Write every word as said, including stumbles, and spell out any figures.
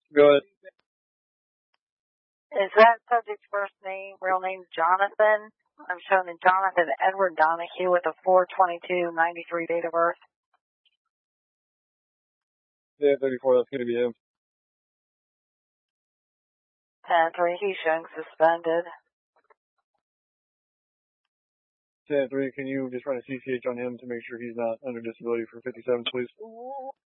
Go ahead. Is that subject's first name, real name Jonathan? I'm showing a Jonathan Edward Donahue with a four twenty-two ninety-three date of birth. Yeah, thirty-four, that's going to be him. ten three, he's showing suspended. ten three, can you just run a C C H on him to make sure he's not under disability for fifty-seven, please?